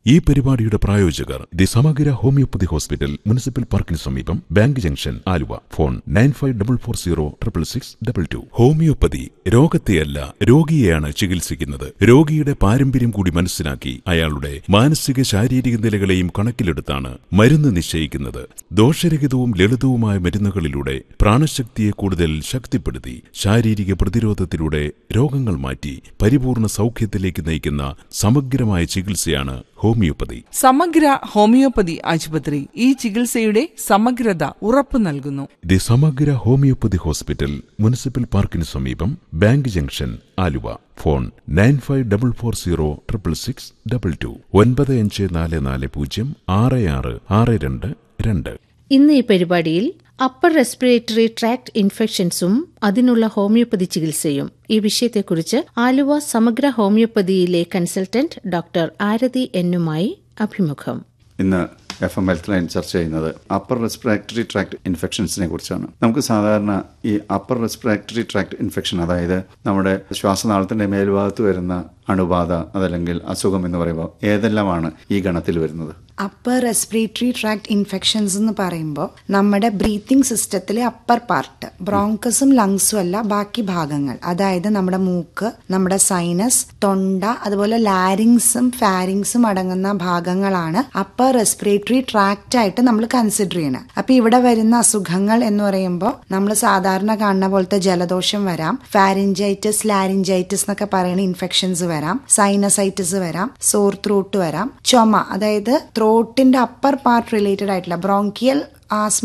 ഈ പരിപാടിയുടെ പ്രായോജകർ ദി സമഗ്ര ഹോമിയോപ്പതി ഹോസ്പിറ്റൽ, മുനിസിപ്പൽ പാർക്കിന് സമീപം, bank junction, Aluva. Phone 9544066622. Homeopathy രോഗത്തെയല്ല രോഗിയെയാണ് ചികിത്സിക്കുന്നത്. രോഗിയുടെ പാരമ്പര്യം കൂടി മനസ്സിലാക്കി അയാളുടെ മാനസിക ശാരീരിക നിലകളെയും കണക്കിലെടുത്താണ് മരുന്ന് നിശ്ചയിക്കുന്നത്. ദോഷരഹിതവും ലളിതവുമായ മരുന്നുകളിലൂടെ പ്രാണശക്തിയെ കൂടുതൽ ശക്തിപ്പെടുത്തി ശാരീരിക പ്രതിരോധത്തിലൂടെ രോഗങ്ങൾ മാറ്റി പരിപൂർണ സൗഖ്യത്തിലേക്ക് നയിക്കുന്ന സമഗ്രമായ ചികിത്സയാണ് ഹോമിയോപ്പതി. സമഗ്ര ഹോമിയോപ്പതി ആശുപത്രി ഈ ചികിത്സയുടെ സമഗ്രത ഉറപ്പു നൽകുന്നു. ദി സമഗ്ര ഹോമിയോപ്പതി ഹോസ്പിറ്റൽ, മുനിസിപ്പൽ പാർക്കിന് സമീപം, ബാങ്ക് ജംഗ്ഷൻ, ആലുവ. ഫോൺ 9544066622. 9544066622. ഇന്ന് ഈ പരിപാടിയിൽ അപ്പർ റെസ്പിറേറ്ററി ട്രാക്ട് ഇൻഫെക്ഷൻസും അതിനുള്ള ഹോമിയോപ്പതി ചികിത്സയും ഈ വിഷയത്തെക്കുറിച്ച് ആലുവ സമഗ്ര ഹോമിയോപ്പതിയിലെ കൺസൾട്ടന്റ് ഡോക്ടർ ആരതി എന്നുമായി അഭിമുഖം. ഇന്ന് FM ഹെൽത്ത് ലൈൻ ചർച്ച ചെയ്യുന്നത് അപ്പർ റെസ്പിറേറ്ററി ട്രാക്ട് ഇൻഫെക്ഷൻസിനെ കുറിച്ചാണ്. നമുക്ക് സാധാരണ ഈ അപ്പർ റെസ്പിറേറ്ററി ട്രാക്ട് ഇൻഫെക്ഷൻ, അതായത് നമ്മുടെ ശ്വാസനാളത്തിന്റെ മേൽഭാഗത്ത് വരുന്ന അണുബാധ അതല്ലെങ്കിൽ അസുഖം എന്ന് പറയുമ്പോൾ ഏതെല്ലാമാണ് ഈ ഗണത്തിൽ വരുന്നത്? അപ്പർ റെസ്പിറേറ്ററി ട്രാക്ട് ഇൻഫെക്ഷൻസ് എന്ന് പറയുമ്പോൾ നമ്മുടെ ബ്രീത്തിങ് സിസ്റ്റത്തിലെ അപ്പർ പാർട്ട്, ബ്രോങ്കസും ലങ്സും അല്ല ബാക്കി ഭാഗങ്ങൾ, അതായത് നമ്മുടെ മൂക്ക്, നമ്മുടെ സൈനസ്, തൊണ്ട, അതുപോലെ ലാരിങ്സും ഫാരിങ്സും അടങ്ങുന്ന ഭാഗങ്ങളാണ് അപ്പർ റെസ്പിറേറ്ററി ട്രാക്ട് ആയിട്ട് നമ്മൾ കൺസിഡർ ചെയ്യണം. അപ്പൊ ഇവിടെ വരുന്ന അസുഖങ്ങൾ എന്ന് പറയുമ്പോൾ നമ്മൾ സാധാരണ കാണുന്ന പോലത്തെ ജലദോഷം വരാം, ഫാരിഞ്ചൈറ്റിസ്, ലാരിഞ്ചൈറ്റിസ് എന്നൊക്കെ പറയുന്ന ഇൻഫെക്ഷൻസ് വരാം, സൈനസൈറ്റിസ് വരാം, സോർ ത്രോട്ട് വരാം, ചുമ, അതായത് ത്രോട്ടിന്റെ അപ്പർ പാർട്ട് റിലേറ്റഡ് ആയിട്ടുള്ള ബ്രോങ്കിയൽ ആസ്മ